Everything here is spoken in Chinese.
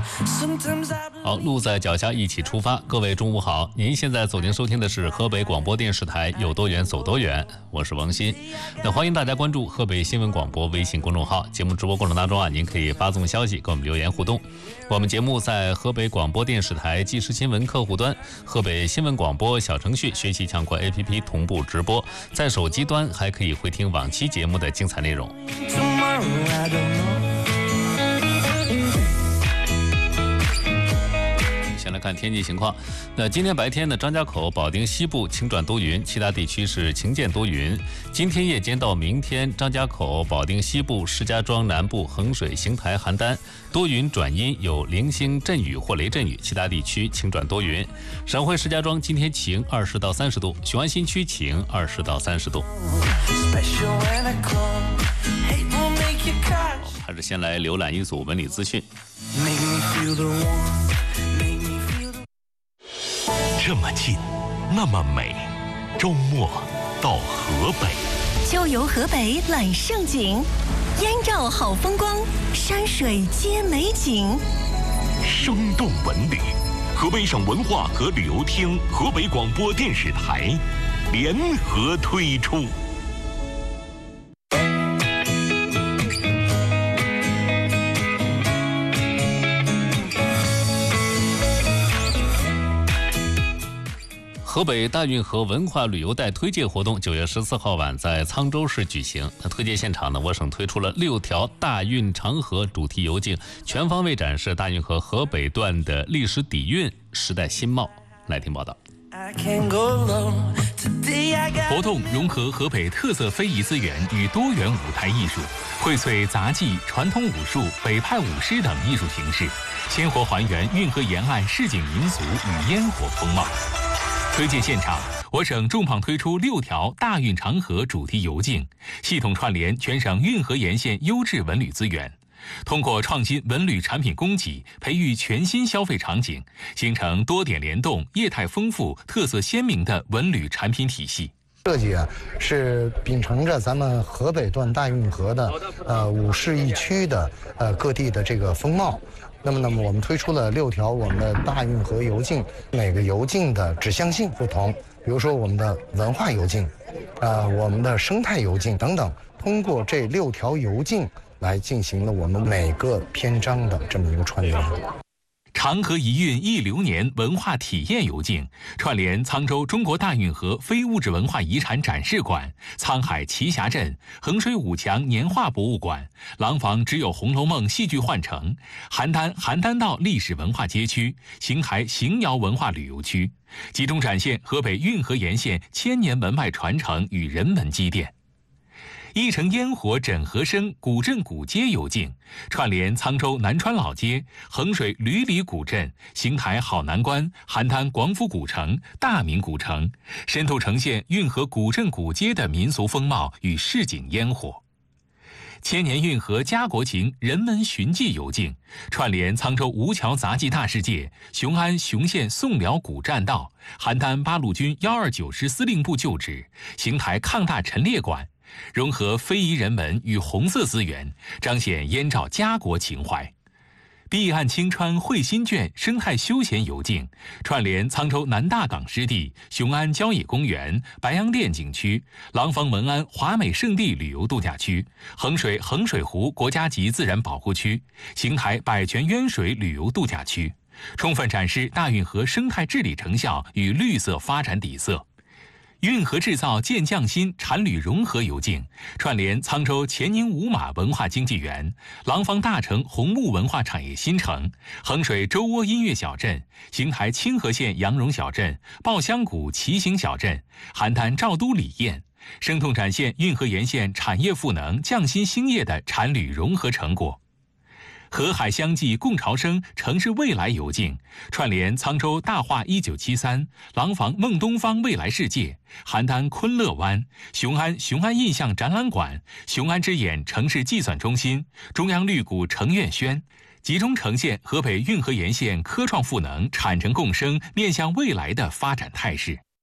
好，路在脚下，一起出发。各位中午好，您现在走进收听的是河北广播电视台有多远走多远，我是王鑫。那欢迎大家关注河北新闻广播微信公众号，节目直播过程当中您可以发送消息跟我们留言互动。我们节目在河北广播电视台即时新闻客户端、河北新闻广播小程序、学习强国 APP 同步直播，在手机端还可以回听往期节目的精彩内容。先来看天气情况。那今天白天呢，张家口、保定西部晴转多云，其他地区是晴间多云。今天夜间到明天，张家口、保定西部、石家庄南部、衡水、邢台、邯郸多云转阴，有零星阵雨或雷阵雨，其他地区晴转多云。省会石家庄今天晴，20到30度；雄安新区晴，20到30度。还是先来浏览一组文理资讯。 这么近，那么美，周末到河北， 郊游河北揽胜景，燕赵好风光，山水皆美景。 生动文旅，河北省文化和旅游厅、河北广播电视台联合推出。 河北大运河文化旅游带推介活动9月14号晚在沧州市举行。推介现场呢，我省推出了6条大运长河主题游径，全方位展示大运河河北段的历史底蕴、时代新貌。来听报道。 活动融合河北特色非遗资源与多元舞台艺术，荟萃杂技、传统武术、北派舞狮等艺术形式，鲜活还原运河沿岸市井民俗与烟火风貌。推介现场，我省重磅推出6条大运长河主题游径，系统串联全省运河沿线优质文旅资源，通过创新文旅产品供给，培育全新消费场景，形成多点联动、业态丰富、特色鲜明的文旅产品体系。 设计是秉承着咱们河北段大运河的5市1区的各地的这个风貌。那么我们推出了6条我们的大运河游径，每个游径的指向性不同，比如说我们的文化游径，我们的生态游径等等，通过这6条游径来进行了我们每个篇章的这么一个串联。 长河一运一流年文化体验游径，串联沧州中国大运河非物质文化遗产展示馆、沧海奇峡镇、衡水五强年画博物馆、廊坊只有《红楼梦》戏剧换乘、邯郸道历史文化街区、邢台邢窑文化旅游区，集中展现河北运河沿线1000年文脉传承与人文积淀。一城烟火整河声古镇古街游径，串联沧州南川老街、衡水吕里古镇、邢台好南关、邯郸广府古城、大明古城，深度呈现运河古镇古街的民俗风貌与市井烟火。千年运河家国情人文寻迹游径，串联沧州吴桥杂技大世界、雄安雄县宋辽古栈道、邯郸八路军129师司令部旧址、邢台抗大陈列馆，融合非遗人文与红色资源，彰显燕赵家国情怀。碧岸青川汇新卷生态休闲游径，串联沧州南大港湿地、雄安郊野公园、白洋淀景区、廊坊文安华美胜地旅游度假区、衡水衡水湖国家级自然保护区、邢台百泉渊水旅游度假区，充分展示大运河生态治理成效与绿色发展底色。运河制造建匠心产旅融合游径，串联沧州钱宁五马文化经济园、廊坊大城红木文化产业新城、衡水周窝音乐小镇、邢台清河县杨荣小镇、抱香谷骑行小镇、邯郸赵都李堰，生动展现运河沿线产业赋能、匠心兴业的产旅融合成果。河海相济共潮生城市未来游径，串联沧州大话1973、廊坊梦东方未来世界、邯郸昆乐湾、雄安印象展览馆、雄安之眼城市计算中心、中央绿谷城苑轩，集中呈现河北运河沿线科创赋能、产城共生面向未来的发展态势。